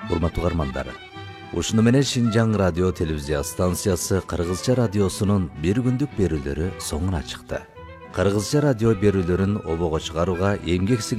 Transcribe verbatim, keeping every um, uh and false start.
Урматтуу угармандар, ушуну менен Шинжаң радио телевизия станциясы Кыргызча радиосунун бир күндүк берүүлөрү соңуна чыкты. Кыргызча радио берүүлөрүн обого чыгарууга эмгек